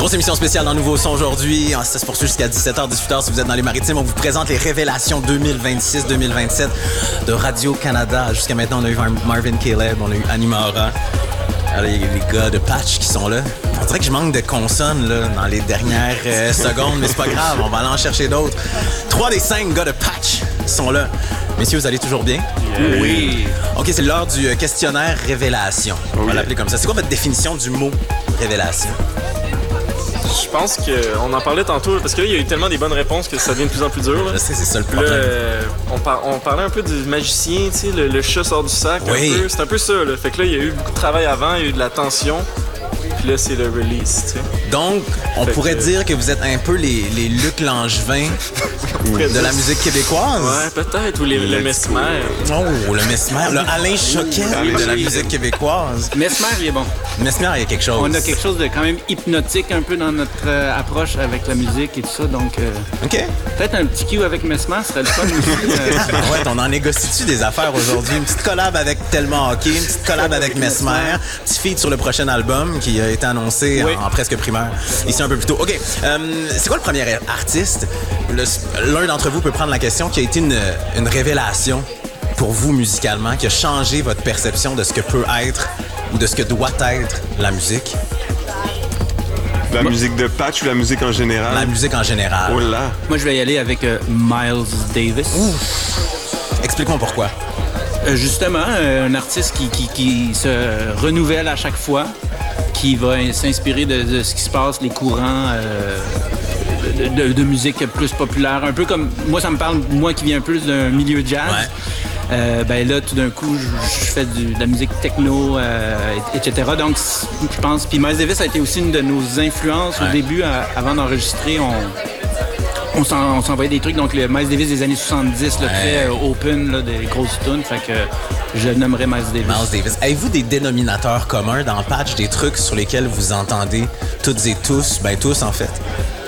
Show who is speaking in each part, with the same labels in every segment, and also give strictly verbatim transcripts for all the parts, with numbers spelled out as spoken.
Speaker 1: Grosse émission spéciale dans Nouveau Son aujourd'hui. Ça se poursuit jusqu'à dix-sept heures, dix-huit heures si vous êtes dans les Maritimes. On vous présente les révélations deux mille vingt-six deux mille vingt-sept de Radio-Canada. Jusqu'à maintenant, on a eu Marvin Caleb, on a eu Annie Mara. Alors, il y a les gars de Patch qui sont là. On dirait que je manque de consonnes là, dans les dernières euh, secondes, mais c'est pas grave, on va aller en chercher d'autres. Trois des cinq gars de Patch sont là. Messieurs, vous allez toujours bien?
Speaker 2: Yeah. Oui.
Speaker 1: OK, c'est l'heure du questionnaire révélation. On va l'appeler comme ça. C'est quoi votre définition du mot révélation?
Speaker 2: Je pense qu'on en parlait tantôt, parce que là, il y a eu tellement des bonnes réponses que ça devient de plus en plus dur. Là.
Speaker 1: Je sais, c'est ça le problème.
Speaker 2: Là, euh, on, par- on parlait un peu du magicien, tu sais, le, le chat sort du sac.
Speaker 1: Oui.
Speaker 2: Un peu. C'est un peu ça. Là. Fait que là, il y a eu beaucoup de travail avant, il y a eu de la tension. Puis là, c'est le release, tu sais.
Speaker 1: Donc, on
Speaker 2: Fait
Speaker 1: pourrait
Speaker 2: que...
Speaker 1: dire que vous êtes un peu les, les Luc Langevin de la musique québécoise.
Speaker 2: Ouais, peut-être. Ou les, le Mesmer.
Speaker 1: Oh, le Mesmer. Le Alain Choquet de la musique québécoise.
Speaker 3: Mesmer, il est bon.
Speaker 1: Mesmer, il y a quelque chose.
Speaker 3: On a quelque chose de quand même hypnotique un peu dans notre euh, approche avec la musique et tout ça. Donc, euh,
Speaker 1: OK.
Speaker 3: peut-être un petit cue avec Mesmer serait le fun aussi. Euh...
Speaker 1: Ouais, on en négocie-tu des affaires aujourd'hui? Une petite collab avec Tellement Hockey, une petite collab avec Mesmer, petit feat sur le prochain album qui a été annoncé
Speaker 3: oui.
Speaker 1: en, en presque primaire, ici un peu plus tôt. OK, euh, c'est quoi le premier artiste? Le, l'un d'entre vous peut prendre la question qui a été une, une révélation pour vous musicalement, qui a changé votre perception de ce que peut être ou de ce que doit être la musique?
Speaker 4: La Moi, musique de Patch ou la musique en général?
Speaker 1: La musique en général.
Speaker 4: Oh là!
Speaker 3: Moi, je vais y aller avec euh, Miles Davis.
Speaker 1: Ouf. Explique-moi pourquoi.
Speaker 3: Euh, justement, euh, un artiste qui, qui, qui se renouvelle à chaque fois, qui va s'inspirer de, de ce qui se passe, les courants euh, de, de, de musique plus populaire. Un peu comme, moi, ça me parle, moi qui viens plus d'un milieu jazz. Ouais. Euh, ben là, tout d'un coup, je, je fais du, de la musique techno, euh, et cetera. Donc, je pense... Puis Miles Davis a été aussi une de nos influences. Ouais. Au début, à, avant d'enregistrer, on... On, s'en, on s'envoyait des trucs, donc le Miles Davis des années soixante-dix, là, ouais. très euh, open, là, des grosses tunes, fait que je nommerais Miles Davis.
Speaker 1: Miles Davis. Avez-vous des dénominateurs communs dans Patch, des trucs sur lesquels vous entendez toutes et tous, ben tous en fait?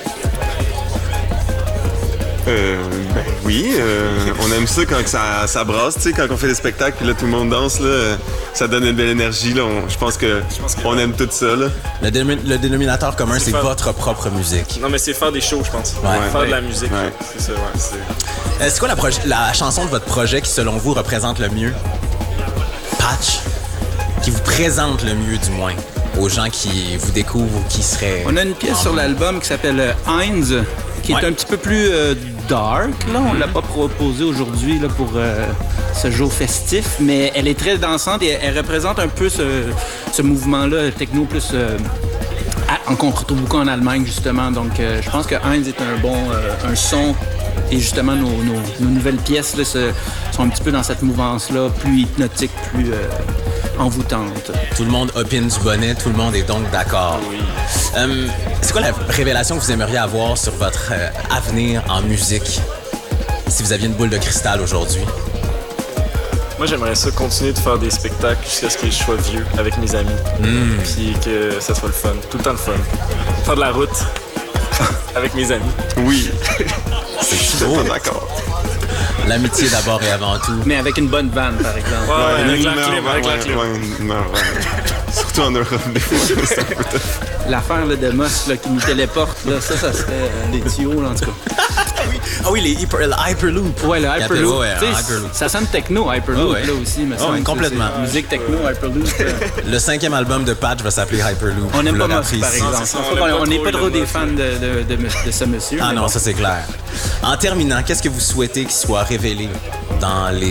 Speaker 4: Euh, ben oui, euh, on aime ça quand ça, ça brasse, tu sais, quand on fait des spectacles, puis là tout le monde danse, là, ça donne une belle énergie, là. On, je pense que je pense on aime tout ça, là.
Speaker 1: Le, dé- le dénominateur commun, c'est, c'est faire... votre propre musique.
Speaker 2: Non, mais c'est faire des shows, je pense.
Speaker 1: Ouais.
Speaker 2: Faire
Speaker 1: ouais.
Speaker 2: de la musique.
Speaker 4: Ouais.
Speaker 2: C'est ça, ouais. C'est,
Speaker 1: euh, c'est quoi la, proje- la chanson de votre projet qui, selon vous, représente le mieux? Patch, qui vous présente le mieux, du moins, aux gens qui vous découvrent ou qui seraient...
Speaker 3: On a une pièce sur l'album qui s'appelle Heinz, qui ouais. est un petit peu plus euh, dark. Là. On ne l'a pas proposée aujourd'hui là, pour euh, ce jour festif, mais elle est très dansante et elle représente un peu ce, ce mouvement-là, techno plus... Euh, à, qu'on retrouve beaucoup en Allemagne, justement. Donc, euh, je pense que Heinz est un bon euh, un son. Et justement, nos, nos, nos nouvelles pièces là, se, sont un petit peu dans cette mouvance-là, plus hypnotique, plus euh, envoûtante.
Speaker 1: Tout le monde opine du bonnet, tout le monde est donc d'accord.
Speaker 2: Oui.
Speaker 1: Euh, c'est quoi la révélation que vous aimeriez avoir sur votre euh, avenir en musique, si vous aviez une boule de cristal aujourd'hui?
Speaker 2: Moi, j'aimerais ça continuer de faire des spectacles jusqu'à ce que je sois vieux avec mes amis. Mm. Puis que ça soit le fun, tout le temps le fun. Faire de la route avec mes amis.
Speaker 4: Oui.
Speaker 1: C'est beau.
Speaker 4: D'accord.
Speaker 1: L'amitié d'abord et avant tout.
Speaker 3: Mais avec une bonne vanne, par exemple.
Speaker 2: Ouais, ouais, avec la
Speaker 4: clim,
Speaker 2: avec
Speaker 4: ouais,
Speaker 2: la clim.
Speaker 4: Ouais, ouais, ouais. Surtout en Europe, des fois, c'est un peu tough.
Speaker 3: L'affaire là, de Moss là, qui nous téléporte, là, ça, ça serait euh, des tuyaux, là, en tout cas.
Speaker 1: Ah oui, ah oui les hyper, le Hyperloop.
Speaker 3: Ouais, le Hyperloop.
Speaker 1: Ouais, ouais, Hyperloop.
Speaker 3: Ça sonne techno, Hyperloop, oh, ouais. là aussi. Mais
Speaker 1: oh, ouais, complètement.
Speaker 3: C'est, c'est musique techno, Hyperloop.
Speaker 1: Le cinquième album de Patch va s'appeler Hyperloop.
Speaker 3: On n'aime pas Moss, par exemple. Non, ça, on n'est pas, pas trop des fans de, de, de, de ce monsieur.
Speaker 1: Ah non,
Speaker 3: bon.
Speaker 1: ça c'est clair. En terminant, qu'est-ce que vous souhaitez qu'il soit révélé dans les